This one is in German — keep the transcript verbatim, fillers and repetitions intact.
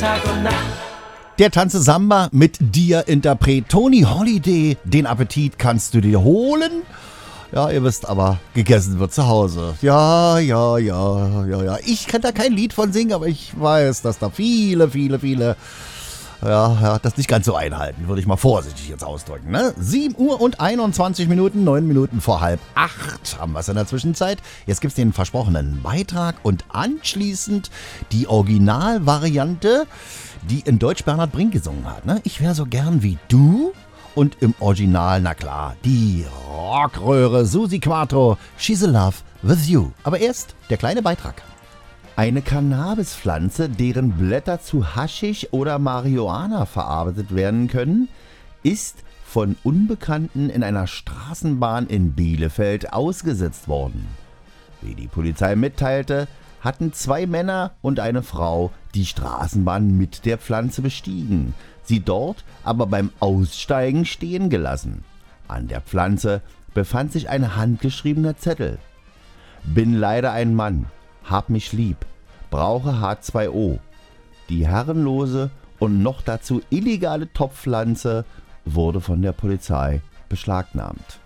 Tag und Nacht. Der Tanze Samba mit dir Interpret Tony Holiday. Den Appetit kannst du dir holen. Ja, ihr wisst aber, gegessen wird zu Hause. Ja, ja, ja, ja, ja. Ich kann da kein Lied von singen, aber ich weiß, dass da viele, viele, viele, ja, ja, das nicht ganz so einhalten, würde ich mal vorsichtig jetzt ausdrücken. Ne? sieben Uhr und einundzwanzig Minuten, neun Minuten vor halb acht haben wir es in der Zwischenzeit. Jetzt gibt es den versprochenen Beitrag und anschließend die Originalvariante, die in Deutsch Bernhard Brink gesungen hat. Ne? Ich wäre so gern wie du. Und im Original, na klar, die Rockröhre Susi Quattro, She's in Love with You. Aber erst der kleine Beitrag. Eine Cannabispflanze, deren Blätter zu Haschisch oder Marihuana verarbeitet werden können, ist von Unbekannten in einer Straßenbahn in Bielefeld ausgesetzt worden. Wie die Polizei mitteilte, hatten zwei Männer und eine Frau die Straßenbahn mit der Pflanze bestiegen, sie dort aber beim Aussteigen stehen gelassen. An der Pflanze befand sich ein handgeschriebener Zettel. Bin leider ein Mann, hab mich lieb, brauche H zwei O. Die herrenlose und noch dazu illegale Topfpflanze wurde von der Polizei beschlagnahmt.